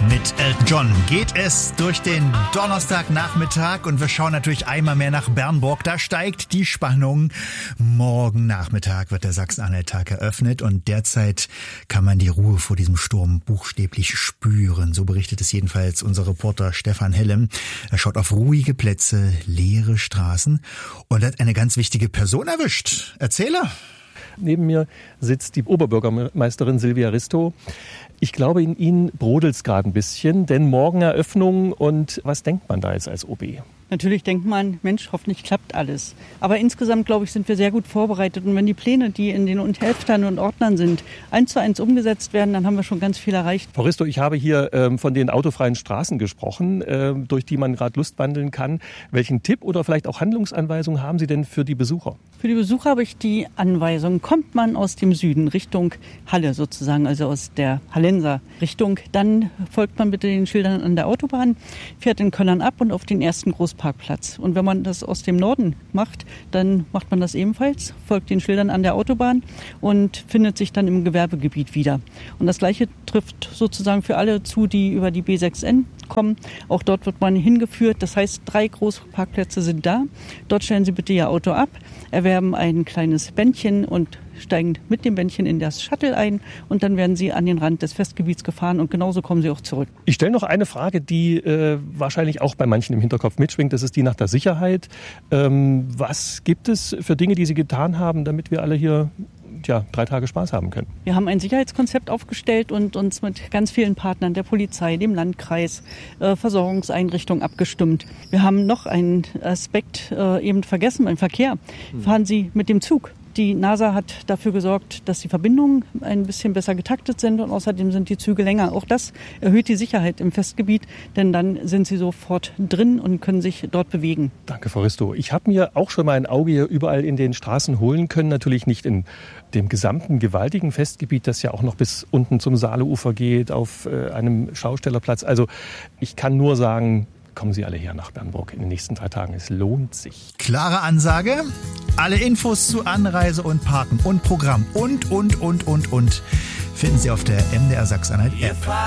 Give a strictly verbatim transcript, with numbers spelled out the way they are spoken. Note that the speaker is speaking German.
Mit Elton John geht es durch den Donnerstagnachmittag und wir schauen natürlich einmal mehr nach Bernburg. Da steigt die Spannung. Morgen Nachmittag wird der Sachsen-Anhalt-Tag eröffnet und derzeit kann man die Ruhe vor diesem Sturm buchstäblich spüren. So berichtet es jedenfalls unser Reporter Stefan Hellem. Er schaut auf ruhige Plätze, leere Straßen und hat eine ganz wichtige Person erwischt. Erzähler! Neben mir sitzt die Oberbürgermeisterin Silvia Risto. Ich glaube, in Ihnen brodelt es gerade ein bisschen, denn morgen Eröffnung und was denkt man da jetzt als O B? Natürlich denkt man, Mensch, hoffentlich klappt alles. Aber insgesamt, glaube ich, sind wir sehr gut vorbereitet. Und wenn die Pläne, die in den Heftern und Ordnern sind, eins zu eins umgesetzt werden, dann haben wir schon ganz viel erreicht. Frau Risto, ich habe hier ähm, von den autofreien Straßen gesprochen, äh, durch die man gerade lustwandeln kann. Welchen Tipp oder vielleicht auch Handlungsanweisungen haben Sie denn für die Besucher? Für die Besucher habe ich die Anweisung, kommt man aus dem Süden Richtung Halle sozusagen, also aus der Hallenser Richtung, dann folgt man bitte den Schildern an der Autobahn, fährt in Köllern ab und auf den ersten Großparkplatz. Und wenn man das aus dem Norden macht, dann macht man das ebenfalls, folgt den Schildern an der Autobahn und findet sich dann im Gewerbegebiet wieder. Und das Gleiche trifft sozusagen für alle zu, die über die B sechs N kommen. Auch dort wird man hingeführt. Das heißt, drei Großparkplätze sind da. Dort stellen Sie bitte Ihr Auto ab, erwerben ein kleines Bändchen und steigen mit dem Bändchen in das Shuttle ein und dann werden Sie an den Rand des Festgebiets gefahren und genauso kommen Sie auch zurück. Ich stelle noch eine Frage, die äh, wahrscheinlich auch bei manchen im Hinterkopf mitschwingt. Das ist die nach der Sicherheit. Ähm, was gibt es für Dinge, die Sie getan haben, damit wir alle hier ja, drei Tage Spaß haben können? Wir haben ein Sicherheitskonzept aufgestellt und uns mit ganz vielen Partnern, der Polizei, dem Landkreis, äh, Versorgungseinrichtungen abgestimmt. Wir haben noch einen Aspekt äh, eben vergessen beim Verkehr. Hm. Fahren Sie mit dem Zug. Die NASA hat dafür gesorgt, dass die Verbindungen ein bisschen besser getaktet sind und außerdem sind die Züge länger. Auch das erhöht die Sicherheit im Festgebiet, denn dann sind Sie sofort drin und können sich dort bewegen. Danke, Frau Risto. Ich habe mir auch schon mal ein Auge hier überall in den Straßen holen können. Natürlich nicht in dem gesamten gewaltigen Festgebiet, das ja auch noch bis unten zum Saaleufer geht, auf äh, einem Schaustellerplatz. Also ich kann nur sagen, kommen Sie alle her nach Bernburg in den nächsten drei Tagen. Es lohnt sich. Klare Ansage. Alle Infos zu Anreise und Parken und Programm und, und, und, und, und finden Sie auf der M D R Sachsen-Anhalt App.